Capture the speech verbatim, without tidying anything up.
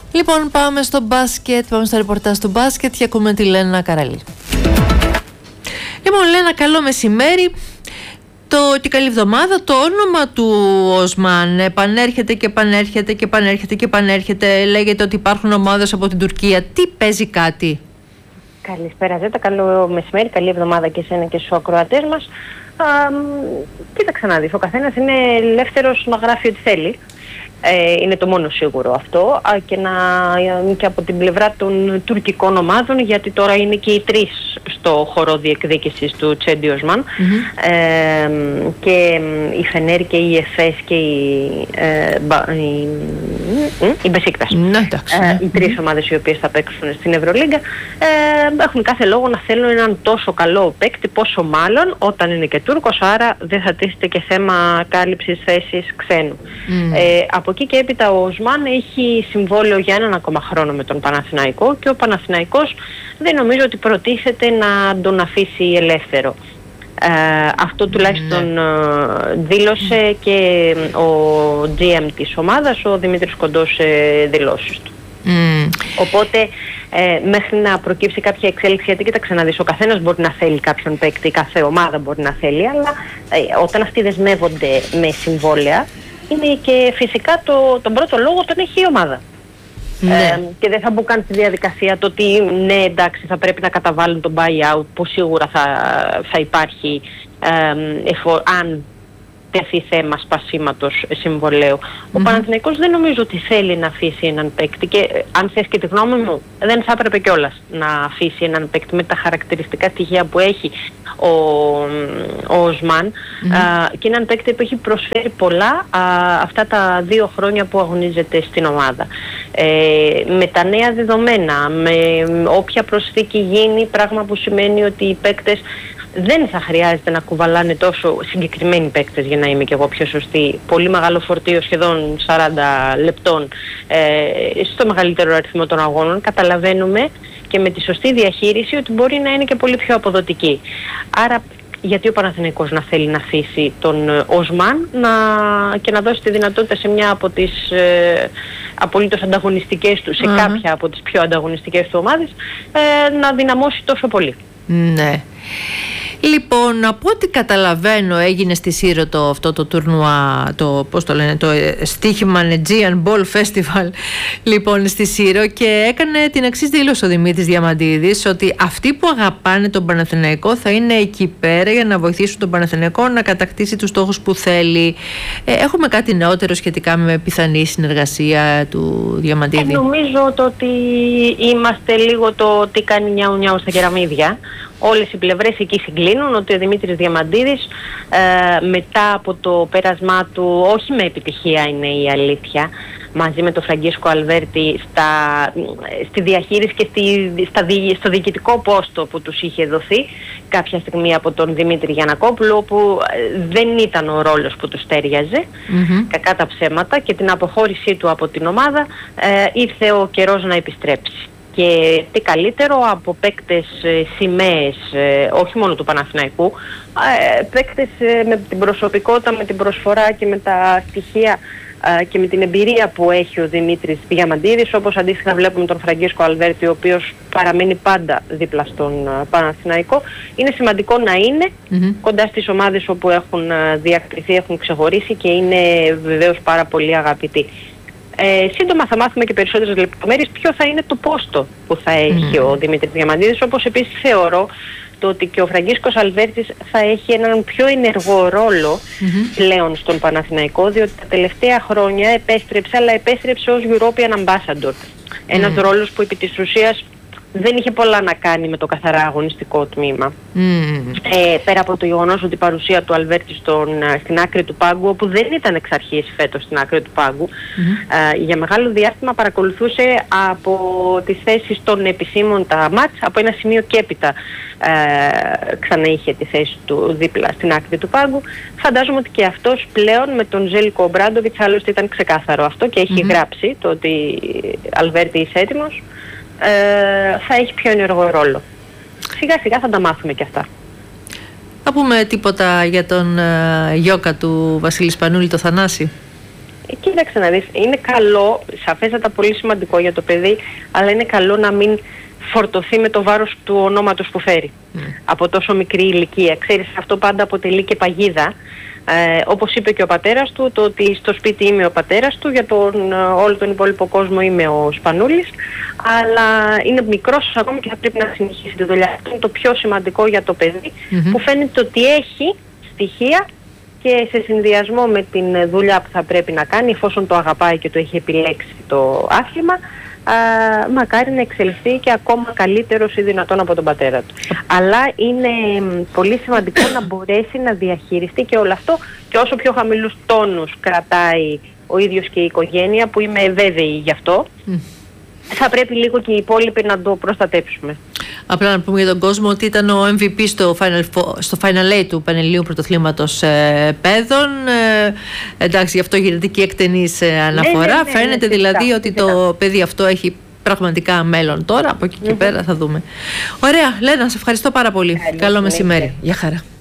Λοιπόν, πάμε στο μπάσκετ, πάμε στο ρεπορτάζ του μπάσκετ και ακούμε τη Λένα Καραλή. Λοιπόν, Λένα, καλό μεσημέρι. Το, και καλή εβδομάδα. Το όνομα του Οσμάν επανέρχεται και επανέρχεται και επανέρχεται και επανέρχεται. Λέγεται ότι υπάρχουν ομάδες από την Τουρκία. Τι παίζει κάτι? Καλησπέρα Ζέτα, καλό μεσημέρι, καλή εβδομάδα και εσένα και στους ακροατές μας. Α, κοίταξε να δεις, ο καθένας είναι ελεύθερος να γράφει ό,τι θέλει. Ε, είναι το μόνο σίγουρο αυτό, α, και, να, και από την πλευρά των τουρκικών ομάδων, γιατί τώρα είναι και οι τρεις στο χώρο διεκδίκησης του Τσέντι Οσμάν. Mm-hmm. ε, και η Φενέρ και η Εφές και η, ε, η, η Μπεσίκτας. Ναι, εντάξει, ναι. ε, οι τρεις ομάδες οι οποίες θα παίξουν στην Ευρωλίγκα ε, έχουν κάθε λόγο να θέλουν έναν τόσο καλό παίκτη, πόσο μάλλον όταν είναι και Τούρκος, άρα δεν θα τίθεται και θέμα κάλυψης θέσης ξένου. Mm. Ε, από εκεί και έπειτα ο Οσμάν έχει συμβόλαιο για έναν ακόμα χρόνο με τον Παναθηναϊκό και ο Παναθηναϊκός δεν νομίζω ότι προτίθεται να τον αφήσει ελεύθερο. Ε, αυτό τουλάχιστον ναι. δήλωσε και ο τζι εμ της ομάδας, ο Δημήτρης Κοντός, ε, δηλώσεις του. Mm. Οπότε ε, μέχρι να προκύψει κάποια εξέλιξη, γιατί κοίταξε να δεις, ο καθένας μπορεί να θέλει κάποιον παίκτη, κάθε ομάδα μπορεί να θέλει, αλλά ε, όταν αυτοί δεσμεύονται με συμβόλαια, είναι και φυσικά το, τον πρώτο λόγο τον έχει η ομάδα. Ναι. Ε, και δεν θα μπουν καν στη διαδικασία το ότι ναι, εντάξει, θα πρέπει να καταβάλουν τον buyout που σίγουρα θα, θα υπάρχει ε, εφο, αν τεθεί θέμα σπασίματος συμβολέου. Mm-hmm. Ο Παναθηναϊκός δεν νομίζω ότι θέλει να αφήσει έναν παίκτη και ε, αν θες και τη γνώμη μου, δεν θα έπρεπε κιόλας να αφήσει έναν παίκτη με τα χαρακτηριστικά στοιχεία που έχει ο, ο Οσμάν. Mm-hmm. α, και έναν παίκτη που έχει προσφέρει πολλά α, αυτά τα δύο χρόνια που αγωνίζεται στην ομάδα. Ε, με τα νέα δεδομένα, με όποια προσθήκη γίνει, πράγμα που σημαίνει ότι οι παίκτες δεν θα χρειάζεται να κουβαλάνε τόσο συγκεκριμένοι παίκτες, για να είμαι και εγώ πιο σωστή, πολύ μεγάλο φορτίο σχεδόν σαράντα λεπτών ε, στο μεγαλύτερο αριθμό των αγώνων. Καταλαβαίνουμε και με τη σωστή διαχείριση ότι μπορεί να είναι και πολύ πιο αποδοτική. Άρα γιατί ο Παναθηναϊκός να θέλει να αφήσει τον Οσμάν να, και να δώσει τη δυνατότητα σε μια από τις ε, απολύτως ανταγωνιστικές του, σε uh-huh. κάποια από τις πιο ανταγωνιστικές του ομάδες, ε, να δυναμώσει τόσο πολύ. Ναι. Λοιπόν, από ό,τι καταλαβαίνω έγινε στη Σύρο το, αυτό το τουρνουά, το, πώς το λένε, το στοίχημα Aegean Ball Festival, λοιπόν, στη Σύρο, και έκανε την εξής δήλωση ο Δημήτρης Διαμαντίδης, ότι αυτοί που αγαπάνε τον Παναθηναϊκό θα είναι εκεί πέρα για να βοηθήσουν τον Παναθηναϊκό να κατακτήσει τους στόχους που θέλει. Ε, έχουμε κάτι νεότερο σχετικά με πιθανή συνεργασία του Διαμαντίδη? Ε, νομίζω το ότι είμαστε λίγο το τι κάνει νιάου νιάου στα κεραμίδια. Όλες οι πλευρές εκεί συγκλίνουν ότι ο Δημήτρης Διαμαντίδης ε, μετά από το πέρασμά του, όχι με επιτυχία είναι η αλήθεια, μαζί με τον Φραγκίσκο Αλβέρτη στα, στη διαχείριση και στη, στα, στο διοικητικό πόστο που τους είχε δοθεί κάποια στιγμή από τον Δημήτρη Γιαννακόπουλο, όπου δεν ήταν ο ρόλος που τους τέριαζε, mm-hmm. κακά τα ψέματα, και την αποχώρησή του από την ομάδα ε, ήρθε ο καιρός να επιστρέψει. Και τι καλύτερο από παίκτες ε, σημαίες, ε, όχι μόνο του Παναθηναϊκού, ε, παίκτες ε, με την προσωπικότητα, με την προσφορά και με τα στοιχεία ε, και με την εμπειρία που έχει ο Δημήτρης Διαμαντίδης, όπως αντίστοιχα βλέπουμε τον Φραγκίσκο Αλβέρτη, ο οποίος παραμένει πάντα δίπλα στον ε, Παναθηναϊκό. Είναι σημαντικό να είναι mm-hmm. κοντά στις ομάδες όπου έχουν ε, διακριθεί, έχουν ξεχωρίσει και είναι βεβαίως πάρα πολύ αγαπητοί. Ε, σύντομα θα μάθουμε και περισσότερες λεπτομέρειες ποιο θα είναι το πόστο που θα έχει mm. ο Δημήτρης Διαμαντίδης, όπως επίσης θεωρώ το ότι και ο Φραγκίσκος Αλβέρτης θα έχει έναν πιο ενεργό ρόλο mm-hmm. πλέον στον Παναθηναϊκό, διότι τα τελευταία χρόνια επέστρεψε, αλλά επέστρεψε ως European Ambassador. Ένας mm. ρόλος που επί της ουσίας δεν είχε πολλά να κάνει με το καθαρά αγωνιστικό τμήμα. Mm. Ε, πέρα από το γεγονός ότι η παρουσία του Αλβέρτη στον, στην άκρη του πάγκου, όπου δεν ήταν εξ αρχής φέτος στην άκρη του πάγκου, mm. ε, για μεγάλο διάστημα παρακολουθούσε από τις θέσεις των επισήμων τα μάτς, από ένα σημείο και έπειτα ε, ξανά είχε τη θέση του δίπλα στην άκρη του πάγκου. Φαντάζομαι ότι και αυτός πλέον με τον Ζέλικο Ομπράντοβιτς, άλλωστε ήταν ξεκάθαρο αυτό και έχει mm. γράψει το ότι Αλβέρτη είσαι έτοιμος. Ε, θα έχει πιο ενεργό ρόλο. Σιγά σιγά θα τα μάθουμε και αυτά. Θα πούμε τίποτα για τον uh, γιώκα του Βασίλη Σπανούλη, το Θανάση? Ε, κοίταξε να δεις, είναι καλό, σαφέστατα πολύ σημαντικό για το παιδί, αλλά είναι καλό να μην φορτωθεί με το βάρος του ονόματος που φέρει mm. από τόσο μικρή ηλικία. Ξέρεις, αυτό πάντα αποτελεί και παγίδα. Ε, όπως είπε και ο πατέρας του, το ότι στο σπίτι είμαι ο πατέρας του, για τον, όλο τον υπόλοιπο κόσμο είμαι ο Σπανούλης, αλλά είναι μικρός ακόμη και θα πρέπει να συνεχίσει τη δουλειά. Αυτό είναι το πιο σημαντικό για το παιδί, mm-hmm. που φαίνεται ότι έχει στοιχεία και σε συνδυασμό με την δουλειά που θα πρέπει να κάνει, εφόσον το αγαπάει και το έχει επιλέξει το άθλημα, α, μακάρι να εξελιχθεί και ακόμα καλύτερος ή δυνατόν από τον πατέρα του. Αλλά είναι πολύ σημαντικό να μπορέσει να διαχειριστεί και όλο αυτό, και όσο πιο χαμηλούς τόνους κρατάει ο ίδιος και η οικογένεια, που είμαι βέβαιη γι' αυτό, mm. θα πρέπει λίγο και οι υπόλοιποι να το προστατέψουμε. Απλά να πούμε για τον κόσμο ότι ήταν ο εμ βι πι στο Final, στο Final Eight του Πανελληνίου Πρωτοθλήματος ε, Παιδών. Ε, εντάξει, γι' αυτό γίνεται και εκτενής ε, αναφορά. Ναι, ναι, ναι, Φαίνεται ναι, δηλαδή φυσικά, ότι φυσικά. το παιδί αυτό έχει πραγματικά μέλλον τώρα. Από εκεί και mm-hmm. πέρα θα δούμε. Ωραία, Λένα, σε ευχαριστώ πάρα πολύ. Καλή, Καλό μεσημέρι. Γεια χαρά.